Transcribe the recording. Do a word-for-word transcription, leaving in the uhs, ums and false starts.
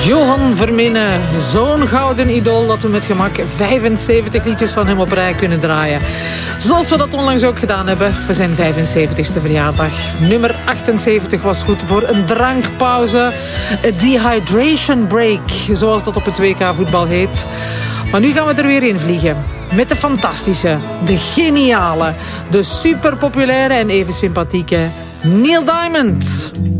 Johan Verminen, zo'n gouden idool dat we met gemak vijfenzeventig liedjes van hem op rij kunnen draaien. Zoals we dat onlangs ook gedaan hebben voor zijn vijfenzeventigste verjaardag. Nummer achtenzeventig was goed voor een drankpauze. A dehydration break, zoals dat op het W K voetbal heet. Maar nu gaan we er weer in vliegen. Met de fantastische, de geniale, de superpopulaire en even sympathieke Neil Diamond.